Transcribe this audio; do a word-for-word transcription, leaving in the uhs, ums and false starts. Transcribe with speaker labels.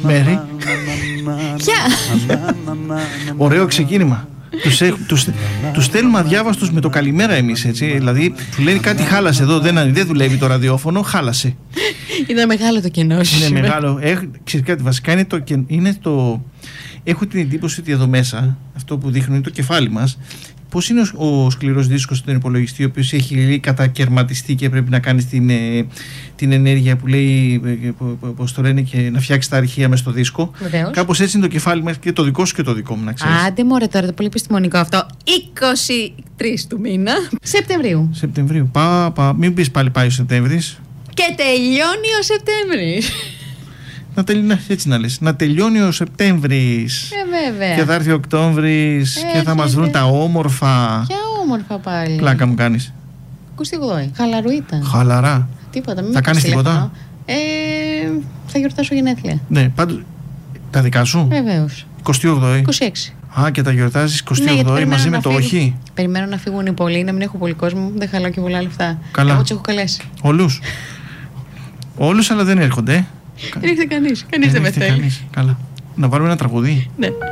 Speaker 1: Μέρη.
Speaker 2: Γεια.
Speaker 1: Ωραίο ξεκίνημα. Τους, έχ, τους, τους στέλνουμε αδιάβαστους με το καλημέρα εμείς, έτσι. Δηλαδή, του λένε κάτι χάλασε εδώ, δεν, δεν δουλεύει το ραδιόφωνο, χάλασε.
Speaker 2: Είναι μεγάλο το κενό σου.
Speaker 1: Είναι μεγάλο. Έχ, ξέρεις κάτι, βασικά είναι το, είναι το... Έχω την εντύπωση ότι εδώ μέσα, αυτό που δείχνουν είναι το κεφάλι μας. Πώς είναι ο, ο σκληρός δίσκος στον υπολογιστή, ο οποίος έχει κατακαιρματιστεί και πρέπει να κάνεις την, ε, την ενέργεια που λέει, ε, πώς το λένε, και να φτιάξει τα αρχεία μες στο δίσκο.
Speaker 2: Βεβαίως.
Speaker 1: Κάπως έτσι είναι το κεφάλι μας, και το δικό σου και το δικό μου, να ξέρεις.
Speaker 2: Άντε μωρέ τώρα, το πολύ επιστημονικό αυτό. είκοσι τρεις του μήνα Σεπτεμβρίου.
Speaker 1: Σεπτεμβρίου. Πα, πα, μην πεις πάλι πάει ο Σεπτέμβρης.
Speaker 2: Και τελειώνει ο Σεπτέμβρης.
Speaker 1: Να τελει... Έτσι να λες. Να τελειώνει ο Σεπτέμβρης.
Speaker 2: Ε, βέβαια.
Speaker 1: Και θα έρθει ο Οκτώβρης
Speaker 2: Ε,
Speaker 1: και θα μας βρουν τα όμορφα.
Speaker 2: Ποια όμορφα πάλι.
Speaker 1: Πλάκα μου κάνεις.
Speaker 2: εικοστή όγδοη. Χαλαρουίτα.
Speaker 1: Χαλαρά.
Speaker 2: Τίποτα. Μην
Speaker 1: Θα κάνεις
Speaker 2: τηλέφωνο.
Speaker 1: τίποτα?
Speaker 2: Ε, θα γιορτάσω γενέθλια.
Speaker 1: Ναι, πάντως. Τα δικά σου.
Speaker 2: Βεβαίως.
Speaker 1: εικοστή όγδοη.
Speaker 2: είκοσι έξι.
Speaker 1: Α, και τα γιορτάζεις εικοστή
Speaker 2: Ναι, γιατί
Speaker 1: όγδοη
Speaker 2: περιμένω
Speaker 1: μαζί
Speaker 2: να
Speaker 1: με το
Speaker 2: φύγουν.
Speaker 1: όχι.
Speaker 2: Περιμένω να φύγουν οι πολλοί, να μην έχω πολύ κόσμο. Δεν χαλάω και πολλά λεφτά.
Speaker 1: Καλά.
Speaker 2: Εγώ τους έχω καλέσει.
Speaker 1: Όλους. Όλους, αλλά δεν έρχονται.
Speaker 2: Δεν ήρθε κανείς. Κανείς δεν με
Speaker 1: έρχεται
Speaker 2: θέλει.
Speaker 1: κανείς. Καλά. Να βάλουμε ένα τραγουδί.
Speaker 2: Ναι.